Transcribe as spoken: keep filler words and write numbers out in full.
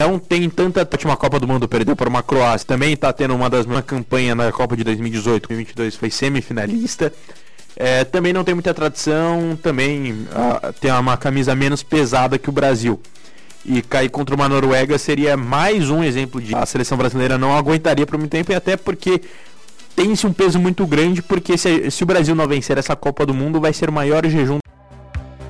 não tem tanta... A última Copa do Mundo perdeu para uma Croácia. Também está tendo uma das uma campanha na Copa de dois mil e dezoito, dois mil e vinte e dois foi semifinalista. É, também não tem muita tradição, também ah, tem uma camisa menos pesada que o Brasil. E cair contra uma Noruega seria mais um exemplo de a seleção brasileira não aguentaria por muito tempo, e até porque tem-se um peso muito grande, porque se, se o Brasil não vencer essa Copa do Mundo, vai ser o maior jejum